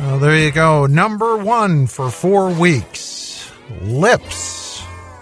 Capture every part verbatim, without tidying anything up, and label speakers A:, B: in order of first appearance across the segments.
A: Well, there you go. Number one for four weeks. Lips.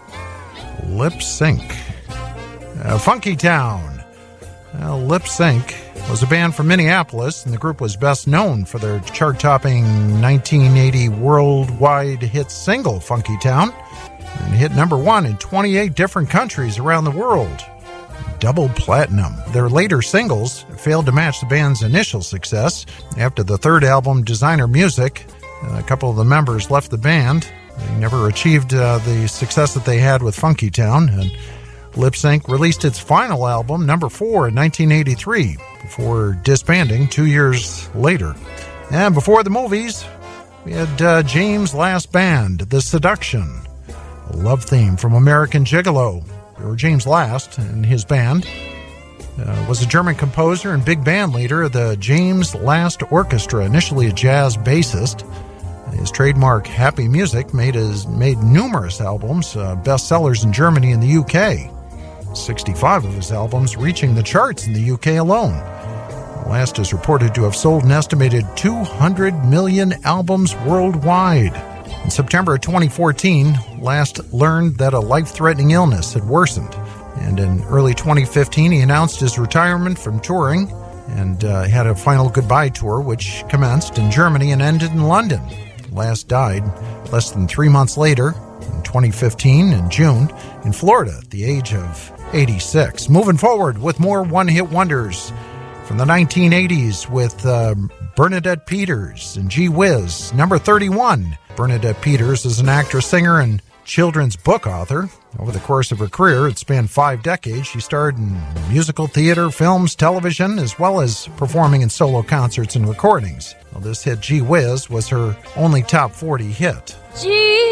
A: Lip Sync. Uh, Funky Town. Well, Lip Sync was a band from Minneapolis, and the group was best known for their chart-topping nineteen eighty worldwide hit single, Funky Town, and hit number one in twenty-eight different countries around the world. Double platinum. Their later singles failed to match the band's initial success. After the third album, Designer Music, a couple of the members left the band. They never achieved uh, the success that they had with Funky Town, and Lip Sync released its final album, number four, in nineteen eighty-three, before disbanding two years later. And before the movies, we had uh, James' last band, The Seduction, a love theme from American Gigolo. Or James Last and his band uh, was a German composer and big band leader of the James Last Orchestra, initially a jazz bassist. His trademark Happy Music made his made numerous albums, uh, bestsellers in Germany and the U K. sixty-five of his albums reaching the charts in the U K alone. Last is reported to have sold an estimated two hundred million albums worldwide. In September of twenty fourteen, Last learned that a life-threatening illness had worsened. And in early twenty fifteen, he announced his retirement from touring and uh, had a final goodbye tour, which commenced in Germany and ended in London. Last died less than three months later, in twenty fifteen, in June, in Florida at the age of eighty-six. Moving forward with more one-hit wonders from the nineteen eighties with uh, Bernadette Peters and Gee Whiz, number thirty-one. Bernadette Peters is an actress, singer, and children's book author. Over the course of her career, it spanned five decades. She starred in musical theater, films, television, as well as performing in solo concerts and recordings. Well, this hit, Gee Whiz, was her only top forty hit.
B: Gee